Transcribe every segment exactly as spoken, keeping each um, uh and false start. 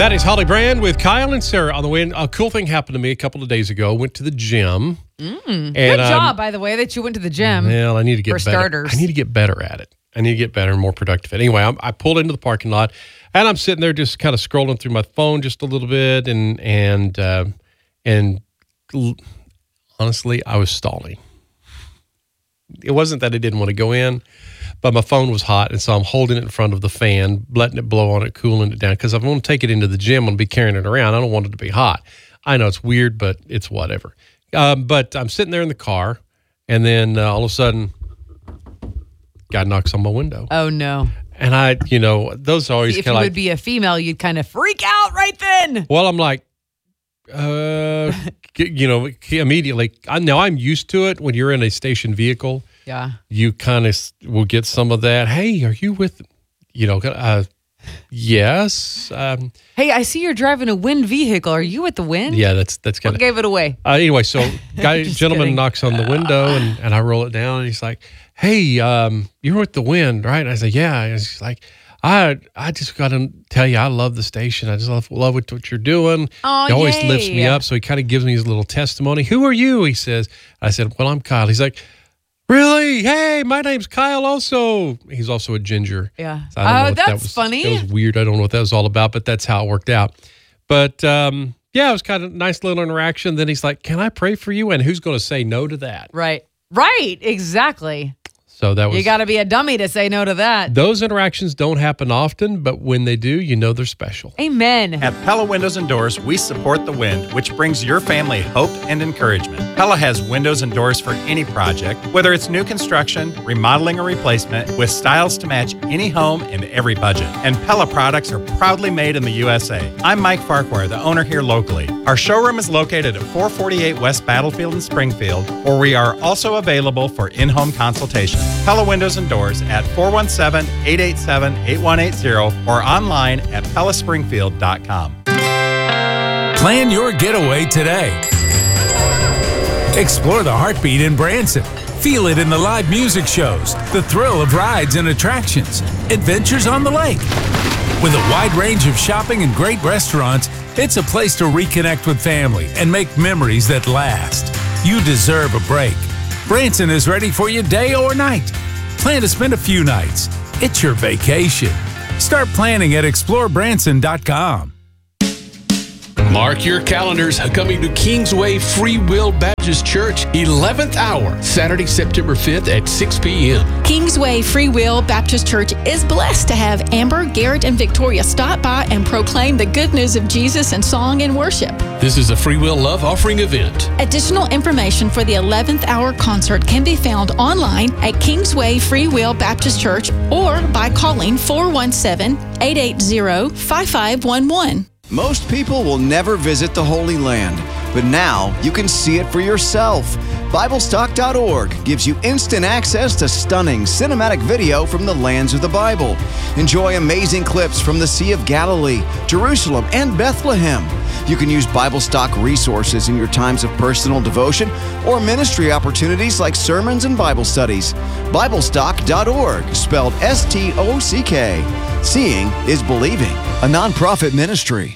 That is Holly Brand with Kyle and Sarah on the Wind. A cool thing happened to me a couple of days ago. Went to the gym. Mm, and, good job, um, by the way, that you went to the gym. Well, I need to get for better. starters. I need to get better at it. I need to get better and more productive. Anyway, I'm, I pulled into the parking lot, and I'm sitting there just kind of scrolling through my phone just a little bit, and and uh, and honestly, I was stalling. It wasn't that I didn't want to go in, but my phone was hot, and so I'm holding it in front of the fan, letting it blow on it, cooling it down, because if I want to take it into the gym, I'm going to be carrying it around. I don't want it to be hot. I know it's weird, but it's whatever. Um, but I'm sitting there in the car, and then uh, all of a sudden, guy knocks on my window. Oh, no. And I, you know, those are always See, if kind you of like, would be a female, you'd kind of freak out right then. well, I'm like, uh, you know, immediately. I know I'm used to it when you're in a station vehicle. Yeah. You kind of will get some of that. Hey, are you with, you know, uh, yes. Um, Hey, I see you're driving a wind vehicle. Are you at the wind? yeah, that's that's kind What of. gave it away? Uh, anyway, so guy Just gentleman kidding. knocks on the window, and, and I roll it down, and he's like, "Hey, um, you're with the Wind, right?" And I say, "Yeah." And he's like, "I I just got to tell you, I love the station. I just love love what, what you're doing. Oh, it always yay. lifts me up." So he kind of gives me his little testimony. Who are you? He says. I said, "Well, I'm Kyle." He's like, "Really? Hey, my name's Kyle. Also, he's also a ginger." Yeah. So I don't know Oh, what that's that was, funny. That was weird. I don't know what that was all about, but that's how it worked out. But um, yeah, it was kind of a nice little interaction. Then he's like, "Can I pray for you?" And who's going to say no to that? Right. Right. Exactly. So that was. You got to be a dummy to say no to that. Those interactions don't happen often, but when they do, you know they're special. Amen. At Pella Windows and Doors, we support the Wind, which brings your family hope and encouragement. Pella has windows and doors for any project, whether it's new construction, remodeling, or replacement, with styles to match any home and every budget. And Pella products are proudly made in the U S A. I'm Mike Farquhar, the owner here locally. Our showroom is located at four forty-eight West Battlefield in Springfield, where we are also available for in-home consultation. Pella Windows and Doors at four one seven, eight eight seven, eight one eight zero or online at pella springfield dot com. Plan your getaway today. Explore the heartbeat in Branson. Feel it in the live music shows, the thrill of rides and attractions, adventures on the lake. With a wide range of shopping and great restaurants, it's a place to reconnect with family and make memories that last. You deserve a break. Branson is ready for you day or night. Plan to spend a few nights. It's your vacation. Start planning at explore branson dot com. Mark your calendars coming to Kingsway Free Will Baptist Church, eleventh hour, Saturday, September fifth at six p.m. Kingsway Free Will Baptist Church is blessed to have Amber, Garrett, and Victoria stop by and proclaim the good news of Jesus in song and worship. This is a free will love offering event. Additional information for the eleventh hour concert can be found online at Kingsway Free Will Baptist Church or by calling four one seven, eight eight zero, five five one one. Most people will never visit the Holy Land, but now you can see it for yourself. Bible Stock dot org gives you instant access to stunning cinematic video from the lands of the Bible. Enjoy amazing clips from the Sea of Galilee, Jerusalem, and Bethlehem. You can use Bible Stock resources in your times of personal devotion or ministry opportunities like sermons and Bible studies. Bible Stock dot org, spelled S T O C K. Seeing is believing, a nonprofit ministry.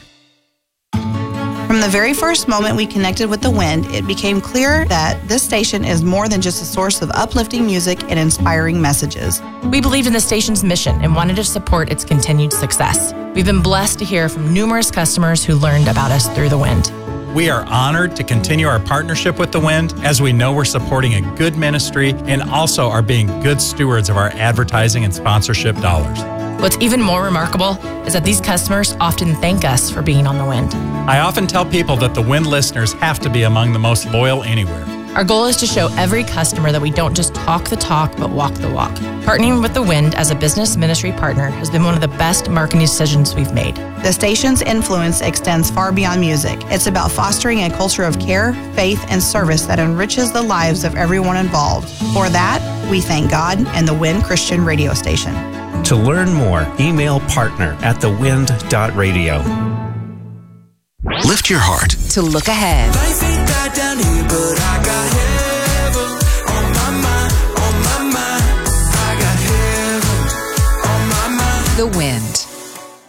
From the very first moment we connected with the Wind, it became clear that this station is more than just a source of uplifting music and inspiring messages. We believed in the station's mission and wanted to support its continued success. We've been blessed to hear from numerous customers who learned about us through the Wind. We are honored to continue our partnership with the Wind, as we know we're supporting a good ministry and also are being good stewards of our advertising and sponsorship dollars. What's even more remarkable is that these customers often thank us for being on the Wind. I often tell people that the Wind listeners have to be among the most loyal anywhere. Our goal is to show every customer that we don't just talk the talk, but walk the walk. Partnering with the Wind as a business ministry partner has been one of the best marketing decisions we've made. The station's influence extends far beyond music. It's about fostering a culture of care, faith, and service that enriches the lives of everyone involved. For that, we thank God and the Wind Christian radio station. To learn more, email partner at the wind dot radio. Lift your heart to look ahead. Life ain't that down here, but I got heaven on my mind, on my mind. I got heaven on my mind. The Wind.